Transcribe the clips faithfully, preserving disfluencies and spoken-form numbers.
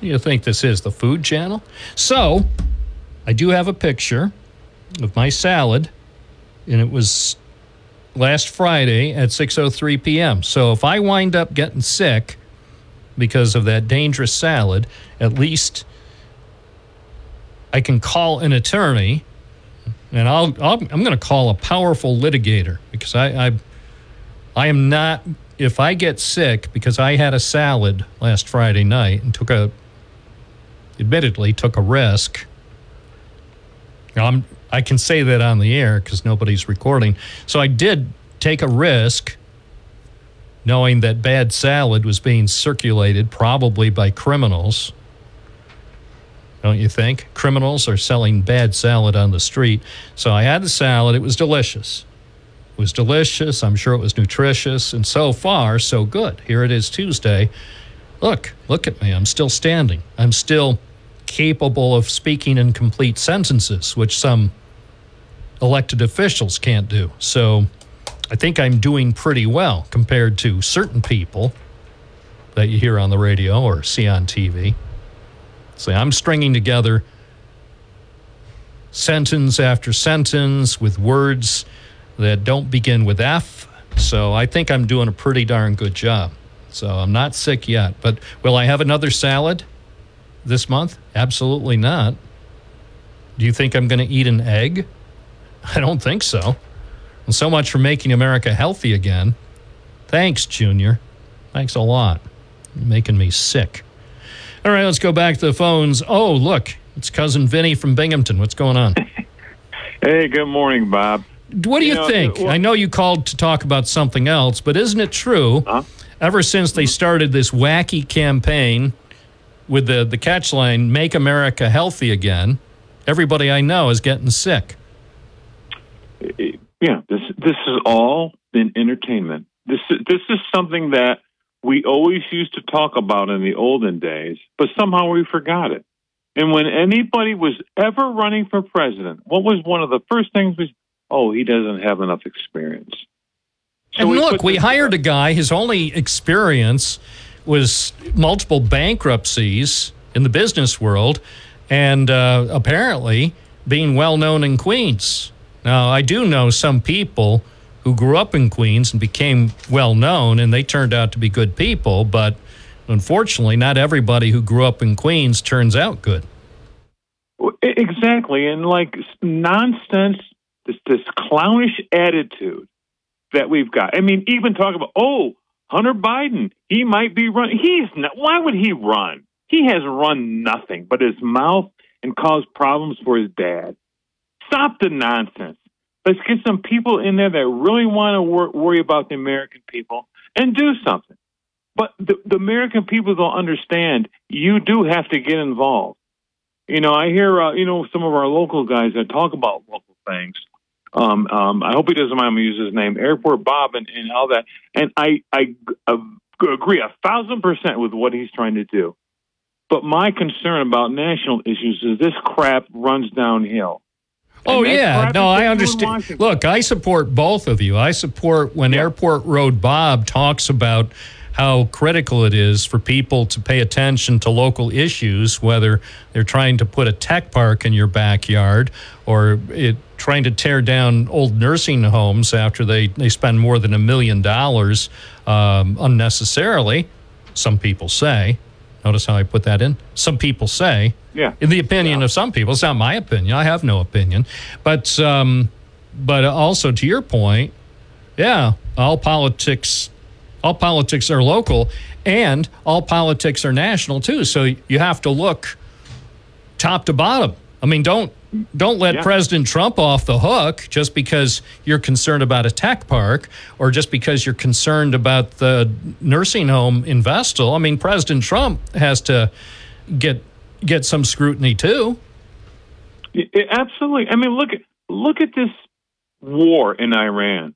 you think this is, the Food Channel? So, I do have a picture of my salad, and it was last Friday at six oh three p.m. So if I wind up getting sick because of that dangerous salad, at least I can call an attorney, and I'll, I'll I'm going to call a powerful litigator, because I, I I am not, if I get sick because I had a salad last Friday night and took a, admittedly took a risk. I'm, I can say that on the air because nobody's recording. So I did take a risk knowing that bad salad was being circulated probably by criminals. Don't you think? Criminals are selling bad salad on the street. So I had the salad. It was delicious. It was delicious. I'm sure it was nutritious. And so far, so good. Here it is Tuesday. Look, look at me. I'm still standing. I'm still capable of speaking in complete sentences, which some elected officials can't do. So I think I'm doing pretty well compared to certain people that you hear on the radio or see on T V. So I'm stringing together sentence after sentence with words that don't begin with F. So I think I'm doing a pretty darn good job. So I'm not sick yet. But will I have another salad this month? Absolutely not. Do you think I'm going to eat an egg? I don't think so. Well, so much for making America healthy again. Thanks, Junior. Thanks a lot. You're making me sick. All right, let's go back to the phones. Oh, look, it's Cousin Vinny from Binghamton. What's going on? Hey, good morning, Bob. What do you, you know, think? Well, I know you called to talk about something else, but isn't it true, huh? Ever since they started this wacky campaign with the, the catch line, Make America Healthy Again, everybody I know is getting sick. Yeah, this this has all been entertainment. This is, this is something that we always used to talk about in the olden days, but somehow we forgot it. And when anybody was ever running for president, what was one of the first things was, oh, he doesn't have enough experience. So and look, we hired a guy, his only experience was multiple bankruptcies in the business world, and uh, apparently being well-known in Queens. Now, I do know some people who grew up in Queens and became well-known, and they turned out to be good people, but unfortunately, not everybody who grew up in Queens turns out good. Exactly, and like nonsense, this, this clownish attitude that we've got. I mean, even talk about, oh, Hunter Biden, he might be running. He's not. Why would he run? He has run nothing but his mouth and caused problems for his dad. Stop the nonsense. Let's get some people in there that really want to wor- worry about the American people and do something. But the, the American people don't understand. You do have to get involved. You know, I hear, uh, you know, some of our local guys that talk about local things. Um, um, I hope he doesn't mind me using his name, Airport Bob, and, and all that. And I, I uh, agree a thousand percent with what he's trying to do. But my concern about national issues is this crap runs downhill. Oh, yeah. No, I understand. Look, I support both of you. I support when yeah. Airport Road Bob talks about how critical it is for people to pay attention to local issues, whether they're trying to put a tech park in your backyard or it, trying to tear down old nursing homes after they, they spend more than a million dollars um, unnecessarily, some people say. Notice how I put that in? Some people say. Yeah. In the opinion yeah. of some people. It's not my opinion. I have no opinion. But um, but also to your point, yeah, all politics all politics are local and all politics are national too. So you have to look top to bottom. I mean, don't don't let yeah. President Trump off the hook just because you're concerned about a tech park or just because you're concerned about the nursing home in Vestal. I mean, President Trump has to get get some scrutiny too. It, it, absolutely. I mean, look at look at this war in Iran.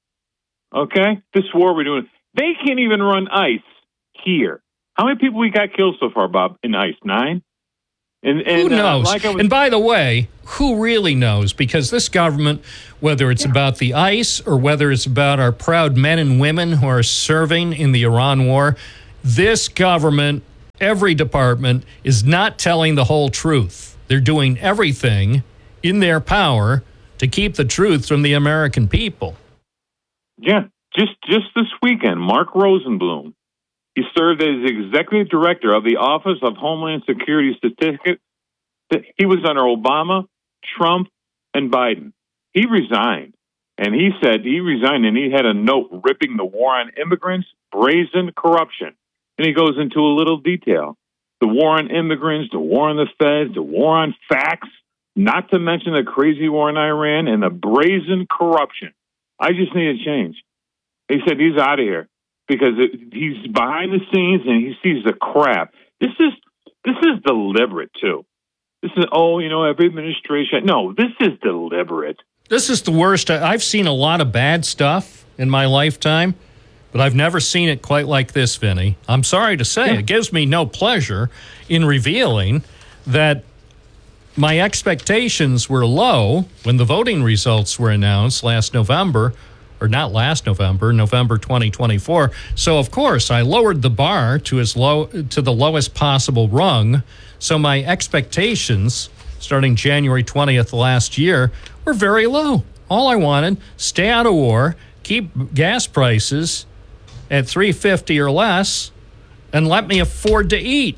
Okay, this war we're doing. They can't even run ICE here. How many people we got killed so far, Bob, in ICE? Nine? And, and, who knows? Uh, like was- and by the way, who really knows? Because this government, whether it's yeah. about the ICE or whether it's about our proud men and women who are serving in the Iran war, this government every department is not telling the whole truth. They're doing everything in their power to keep the truth from the American people. Yeah, just just this weekend, Mark Rosenblum, he served as executive director of the Office of Homeland Security Statistics. He was under Obama, Trump, and Biden. He resigned, and he said he resigned, and he had a note ripping the war on immigrants, brazen corruption. And he goes into a little detail. The war on immigrants, the war on the feds, the war on facts, not to mention the crazy war in Iran and the brazen corruption. I just need a change. He said he's out of here because it, he's behind the scenes and he sees the crap. This is this is deliberate, too. This is, oh, you know, every administration. No, this is deliberate. This is the worst. I've seen a lot of bad stuff in my lifetime, but I've never seen it quite like this, Vinny. I'm sorry to say, yeah. It gives me no pleasure in revealing that my expectations were low when the voting results were announced last November, or not last November, November twenty twenty-four. So, of course, I lowered the bar to as low to the lowest possible rung. So my expectations, starting January twentieth last year, were very low. All I wanted, stay out of war, keep gas prices at three fifty or less, and let me afford to eat.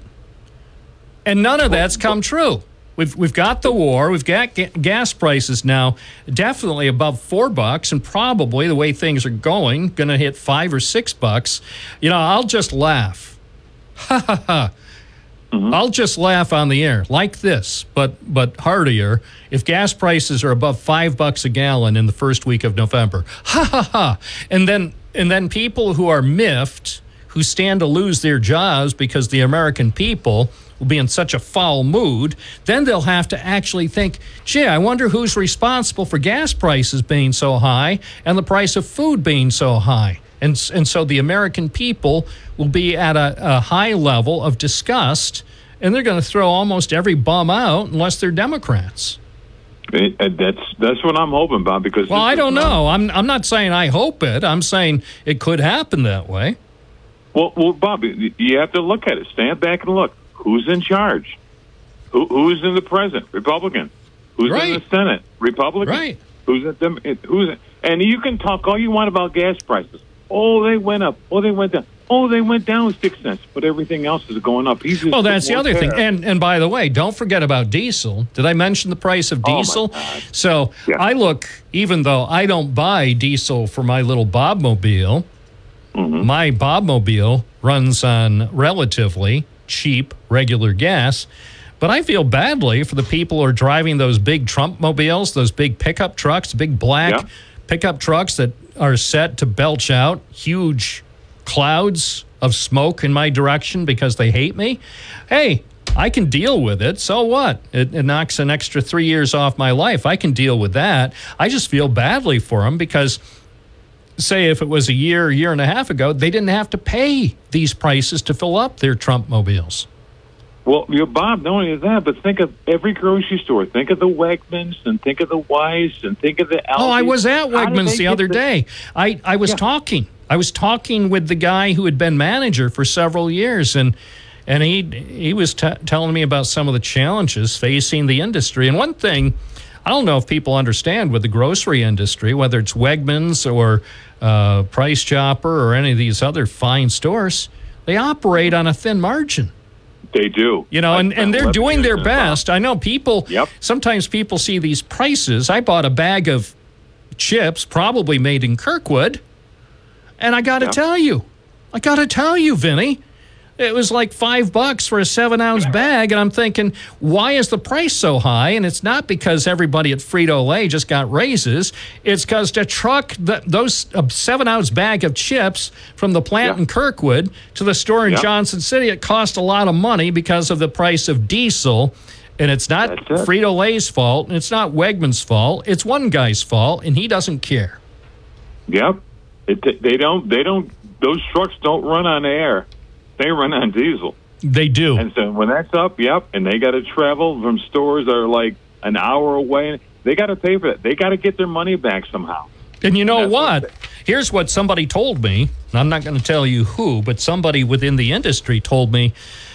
And none of that's come true. We've we've got the war. We've got ga- gas prices now definitely above four bucks, and probably the way things are going, going to hit five or six bucks. You know, I'll just laugh. Ha ha ha. Mm-hmm. I'll just laugh on the air like this, but but heartier. If gas prices are above five bucks a gallon in the first week of November, ha ha ha. And then and then people who are miffed, who stand to lose their jobs because the American people will be in such a foul mood, then they'll have to actually think, gee, I wonder who's responsible for gas prices being so high and the price of food being so high. And, and so the American people will be at a, a high level of disgust, and they're going to throw almost every bum out unless they're Democrats. It, that's that's what I'm hoping, Bob, because... Well, I don't know. I'm, I'm not saying I hope it. I'm saying it could happen that way. Well, well, Bob, you have to look at it. Stand back and look. Who's in charge? Who, who's in the president? Republican. Who's right. in the Senate? Republican. Right. Who's at them? Who's? And you can talk all you want about gas prices. Oh, they went up. Oh, they went down. Oh, they went down six cents. But everything else is going up. He's well, that's the other care. thing. And and by the way, don't forget about diesel. Did I mention the price of diesel? Oh my God. So yeah. I look, even though I don't buy diesel for my little Bobmobile, mm-hmm. my Bobmobile runs on relatively cheap regular gas, but I feel badly for the people who are driving those big Trump mobiles, those big pickup trucks, big black yeah. pickup trucks that are set to belch out huge clouds of smoke in my direction because they hate me. Hey, I can deal with it. So what? It, it knocks an extra three years off my life. I can deal with that. I just feel badly for them because, say, if it was a year, year and a half ago, they didn't have to pay these prices to fill up their Trump mobiles. Well, you know, Bob, not only that, but think of every grocery store. Think of the Wegmans and think of the Weis and think of the Aldi's. Oh, I was at Wegmans the other the... day. I, I was yeah. talking. I was talking with the guy who had been manager for several years, and and he he was t- telling me about some of the challenges facing the industry. And one thing, I don't know if people understand with the grocery industry, whether it's Wegmans or uh, Price Chopper or any of these other fine stores, they operate on a thin margin. They do. You know, and, and they're doing their best. I know people, yep. sometimes people see these prices. I bought a bag of chips, probably made in Kirkwood, and I got to yep. tell you, I got to tell you, Vinny, it was like five bucks for a seven-ounce bag, and I'm thinking, why is the price so high? And it's not because everybody at Frito-Lay just got raises. It's because to truck the, those a seven-ounce bag of chips from the plant yeah. in Kirkwood to the store in yeah. Johnson City, it cost a lot of money because of the price of diesel. And it's not it. Frito-Lay's fault, and it's not Wegman's fault. It's one guy's fault, and he doesn't care. Yep. It, they don't. They don't. Those trucks don't run on air. They run on diesel. They do. And so when that's up, yep, and they got to travel from stores that are like an hour away. They got to pay for that. They got to get their money back somehow. And you know and what? what Here's what somebody told me. I'm not going to tell you who, but somebody within the industry told me